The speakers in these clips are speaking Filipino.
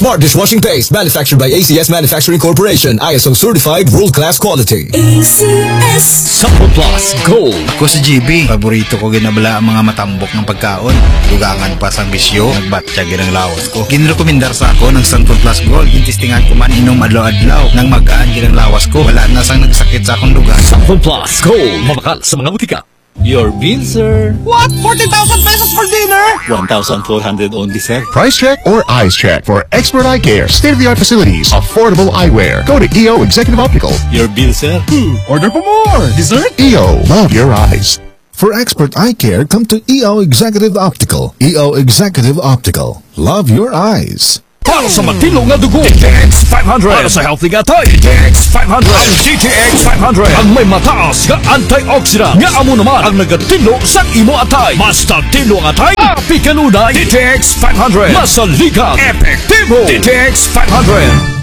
Smart dishwashing paste manufactured by ACS Manufacturing Corporation. ISO certified world-class quality. ACS Sampo Plus Gold. Ako si GB, paborito ko ginabala ang mga matambok ng pagkaon. Dugangan pa sang bisyo, nagbatsyag ang lawas ko. Ginrekomendar sa ako ng Sampo Plus Gold. Intistingan ko man inom adlaw-adlaw. Nang magaan ang lawas ko, wala na sang nagsakit sa akong dugan. Sampo Plus Gold. Mabakal sa mga butika. Your bill, sir. What? 40,000 pesos for dinner? 1,400 only, sir. Price check or eyes check for expert eye care, state-of-the-art facilities, affordable eyewear. Go to EO Executive Optical. Your bill, sir. Order for more. Dessert? EO, love your eyes. For expert eye care, come to EO Executive Optical. EO Executive Optical. Love your eyes. Para sa matilong na dugo, DTX 500. Para sa healthy gatay, DTX 500. Ang DTX 500 ang may mataas nga antioxidant. Nga amo naman ang nagatilo sa imo atay. Basta tilo ang atay, api kanunay. DTX 500. Masaligan, epektibo. DTX 500.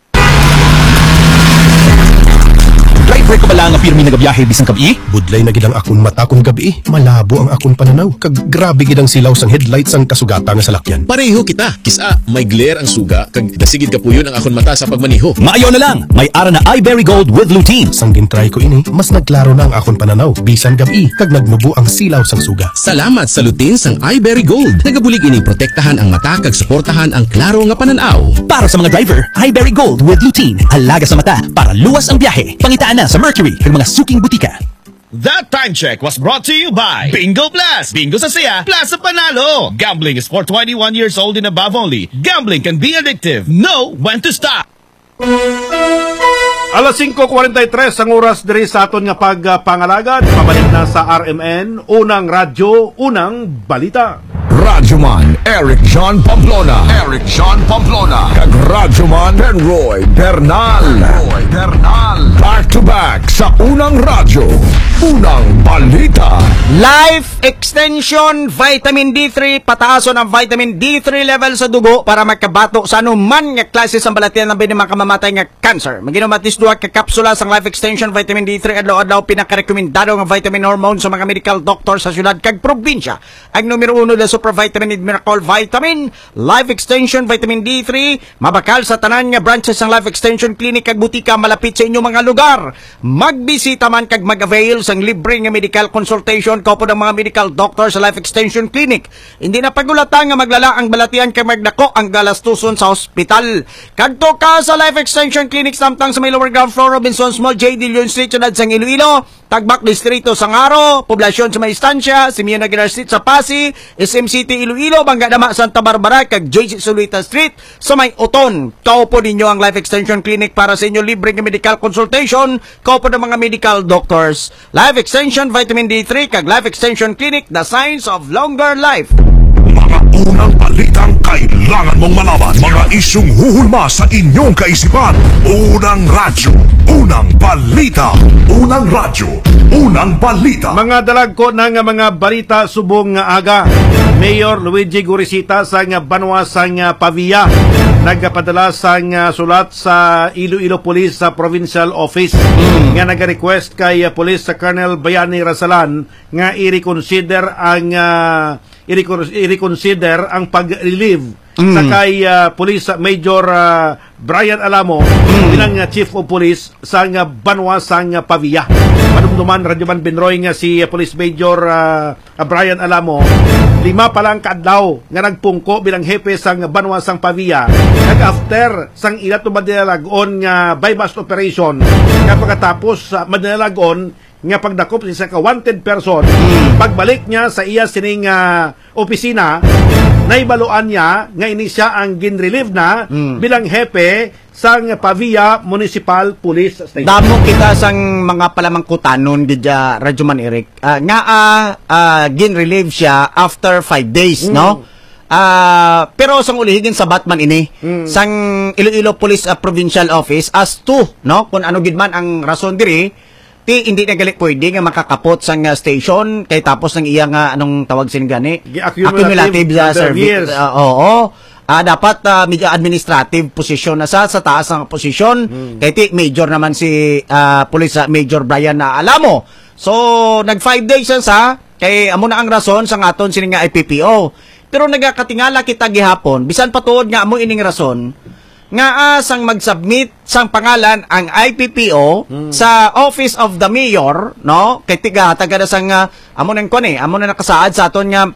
Driver ka ba lang nga pirmi nagabiyahe bisang kabi? Budlay na gid ang akon mata kung gabi. Malabo ang akon pananaw. Kag grabe gid ang silaw sang headlights ang kasugata nga salakyan. Pareho kita. Kisa, may glare ang suga. Kag dasigid ka puyon ang akon mata sa pagmaniho. Maayo na lang. May ara na iBerry Gold with lutein. Sang gintry ko ini, mas nagklaro na ang akon pananaw. Bisan gabi, kag nagmubo ang silaw sang suga. Salamat sa lutein sang iBerry Gold. Nagabulig ining protektahan ang mata kag suportahan ang klaro nga pananaw. Para sa mga driver, iBerry Gold with lutein. Halaga sa mata para luwas ang biyahe. Pangitaan na sa Mercury ng mga suking butika. That time check was brought to you by Bingo Plus. Bingo sa saya, plus sa panalo. Gambling is for 21 years old and above only. Gambling can be addictive. Know when to stop. Alas 5:43 ang oras diri sa aton nga pagpangalagad. Pabalik na sa RMN, unang radyo, unang balita. Radyoman Eric John Pamplona. Eric John Pamplona. Kag Radyoman Roy Bernal. Back to back sa unang radyo, unang balita. Life Extension Vitamin D3. Pataason ang vitamin D3 level sa dugo para magkabato sa anuman nga klase sa balatian ng makamatay nga cancer. Maginumatis duha ka kapsula sang Life Extension Vitamin D3 adlaw-adlaw pinakarekomendado nga vitamin hormone sa mga medical doctor sa syudad kag probinsya. Ang numero 1 na super vitamin Miracle Vitamin, Life Extension Vitamin D3, mabakal sa tanan nga branches ng Life Extension Clinic kag butika malapit sa inyong mga lugar. Magbisita man kag mag-avail sang libre nga medical consultation kaupo ng mga medical doctor sa Life Extension Clinic. Hindi na pagulatan nga maglala ang balatian kay magdako ang galastuson sa ospital. Kadto ka sa Life Extension Clinic samtang sa may lower ground floor Robinsons Mall, J. Dillon Street, syudad sang Iloilo, Tagbak Distrito Sangaro, poblasyon sa may istansya, Simeon Aguilar Street sa Pasig, SM City Iloilo, Bangga Dama, Santa Barbara, kag JC Sulita Street sa may Oton. Kaupo ninyo ang Life Extension Clinic para sa inyo libre nga medical consultation, kaupo ng mga medical doctors. Life Extension Vitamin D3 kag Life Extension Clinic, the science of longer life. Mga unang balitang kailangan mong malaman. Mga isyong huhulma sa inyong kaisipan. Unang radyo, unang balita. Unang radyo, unang balita. Mga dalagko na nga mga balita subong nga aga. Mayor Luigi Gorisita sa nga Banwa sa nga Pavia nagpadala sa nga sulat sa Iloilo Police sa Provincial Office nga nag-request kay Police sa Colonel Bayani Rasalan nga i-reconsider ang pag-relieve sa kay Police Major Brian Alamo bilang Chief of Police sa nga Banwa sa nga Pavia. Manumduman Radyoman Benroy nga si Police Major Brian Alamo 5 pa lang kadlaw nga nagpungko bilang hepe sang Banwa sang Pavia kag after sang ila madalagon nga bypass operation nga pagkatapos madalagon nga pagdakop sa ka-wanted person pagbalik niya sa iya sining opisina naibaluan niya nga ini siya ang ginrelieve na bilang hepe sang Pavia Municipal Police Station. Damo kita sang mga palamangkutanon didya Radyoman Eric ginrelieve siya after 5 days no. Pero sang ulihigin sa Batman ini sang Iloilo Police Provincial Office as to no kung ano gid man ang rason diri hindi na gali pwede nga makakapot sang station kay tapos ng iya nga anong tawag sin gani accumulative service. Dapat medyo administrative position na sa taas ang posisyon kay ti major naman si Police Major Brian na Alamo. So nag 5 days sa kay amo na ang rason sa aton sini nga IPPO. Pero nagakatingala kita gihapon, bisan patuod nga mo ining rason, nga sang mag-submit sang pangalan ang IPPO sa Office of the Mayor, no? Kay taga na sang amo nang kuan amo na nakasaad sa aton nga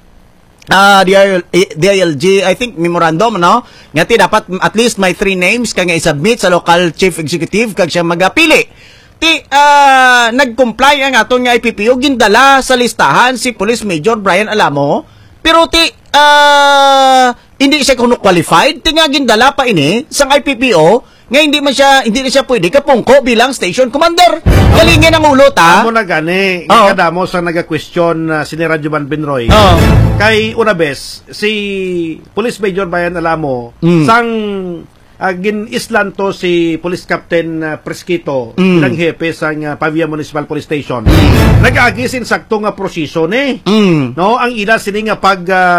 DILG, I think memorandum, no? Nga ti dapat at least may 3 names kay nga i-submit sa local chief executive kag siya magapili. Ti nag-comply ang aton nga IPPO, gindala sa listahan si Police Major Brian Alamo, pero hindi siya kuno qualified, tingagin dala pa ini sang IPPO nga hindi na siya pwede kapungko bilang station commander. Galingin ang ulo ta. Amo na gani, kada mo sa naga-question si Radyo Man Benroy. Kay una bes si Police Major Brian Alamo sang gin-islan to si Police Captain Presquito ng hepe sa Pavia Municipal Police Station. Nag-agisin sakto nga proseso ni. No, ang ila sini nga pag